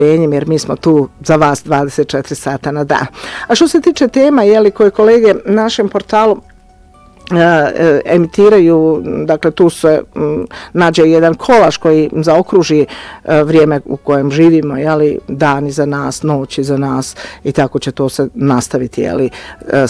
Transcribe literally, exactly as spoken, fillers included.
jer mi smo tu za vas dvadeset četiri sata na dan. A što se tiče tema, jeli, koje kolege našem portalu emitiraju, dakle tu se m, nađe jedan kolaž koji zaokruži e, vrijeme u kojem živimo, jeli, dani za nas, noći za nas i tako će to se nastaviti, jeli,